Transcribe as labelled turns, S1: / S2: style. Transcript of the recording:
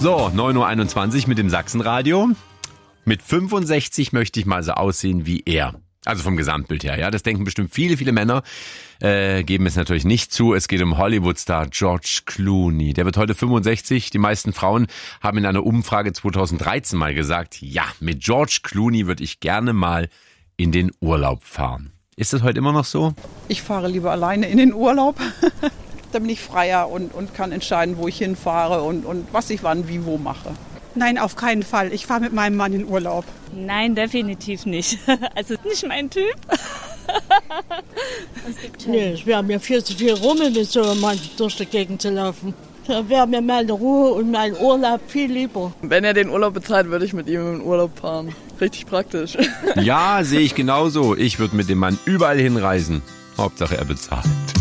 S1: So, 9.21 Uhr mit dem Sachsenradio. Mit 65 möchte ich mal so aussehen wie er. Also vom Gesamtbild her, ja. Das denken bestimmt viele Männer, geben es natürlich nicht zu. Es geht um Hollywood-Star George Clooney. Der wird heute 65. Die meisten Frauen haben in einer Umfrage 2013 mal gesagt, ja, mit George Clooney würde ich gerne mal in den Urlaub fahren. Ist das heute immer noch so?
S2: Ich fahre lieber alleine in den Urlaub. Da bin ich freier und kann entscheiden, wo ich hinfahre und was ich wann, wie, wo mache.
S3: Nein, auf keinen Fall. Ich fahre mit meinem Mann in Urlaub.
S4: Nein, definitiv nicht. Also nicht mein Typ.
S5: Nee, es wäre mir viel zu viel Rummel mit so einem Mann durch die Gegend zu laufen. Da wäre mir meine Ruhe und mein Urlaub viel lieber.
S6: Wenn er den Urlaub bezahlt, würde ich mit ihm in den Urlaub fahren. Richtig praktisch.
S1: Ja, sehe ich genauso. Ich würde mit dem Mann überall hinreisen. Hauptsache er bezahlt.